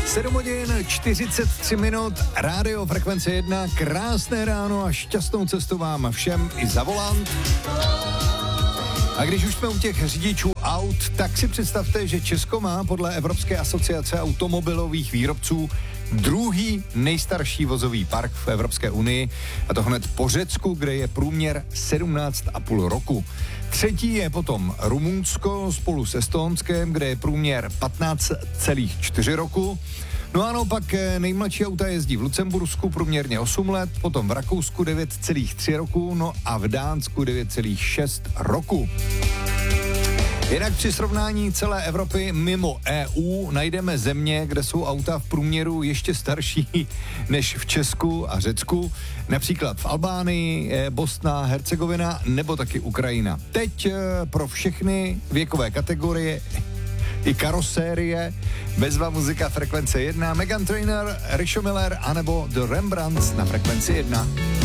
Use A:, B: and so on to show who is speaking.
A: 7 hodin 43 minut, rádio Frekvence 1, krásné ráno a šťastnou cestu vám všem i za volant. A když už jsme u těch řidičů aut, tak si představte, že Česko má podle Evropské asociace automobilových výrobců druhý nejstarší vozový park v Evropské unii, a to hned po Řecku, kde je průměr 17,5 roku. Třetí je potom Rumunsko spolu s Estonskem, kde je průměr 15,4 roku. No ano, pak nejmladší auta jezdí v Lucembursku průměrně 8 let, potom v Rakousku 9,3 roku, no a v Dánsku 9,6 roku. Jinak při srovnání celé Evropy mimo EU najdeme země, kde jsou auta v průměru ještě starší než v Česku a Řecku, například v Albánii, Bosna, Hercegovina nebo taky Ukrajina. Teď pro všechny věkové kategorie i karosérie bezva muzika Frekvence 1, Meghan Trainor, Richo Miller anebo The Rembrandts na Frekvenci 1.